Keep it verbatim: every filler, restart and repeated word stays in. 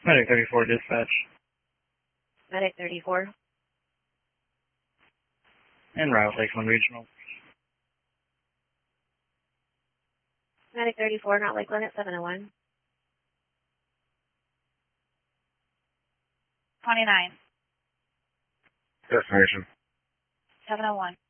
Medic thirty-four dispatch. Medic thirty-four. En route, Lakeland Regional. Medic thirty-four, not Lakeland at seven oh one. twenty-nine. Destination. seven oh one.